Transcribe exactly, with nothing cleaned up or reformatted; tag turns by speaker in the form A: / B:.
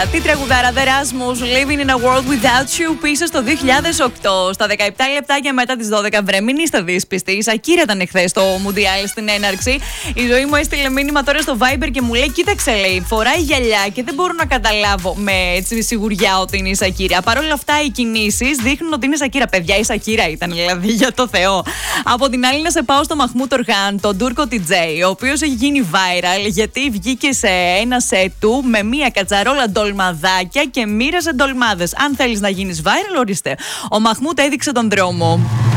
A: Τη τραγουδάρα The Rasmus, Living in a World Without You, πίσω στο δύο χιλιάδες οκτώ. Στα δεκαεπτά λεπτάκια μετά τις δώδεκα, βρε μην είστε δύσπιστοι. Η Σακύρα ήταν εχθές στο Μουντιάλ στην έναρξη. Η Ζωή μου έστειλε μήνυμα τώρα στο Viber και μου λέει: κοίταξε, λέει, φοράει γυαλιά και δεν μπορώ να καταλάβω με έτσι σιγουριά ότι είναι η Σακύρα. Παρ' όλα αυτά, οι κινήσεις δείχνουν ότι είναι Σακύρα. Παιδιά, η Σακύρα ήταν, δηλαδή, για το Θεό. Από την άλλη, να σε πάω στο Μαχμούτ Ορχάν, τον Τούρκο τι τζέι, ο οποίος έχει γίνει viral γιατί βγήκε σε ένα σετ του με μία κατσαρόλα ντολμαδάκια και μοίραζε ντολμάδες. Αν θέλεις να γίνεις viral, ορίστε. Ο Μαχμούτ έδειξε τον δρόμο.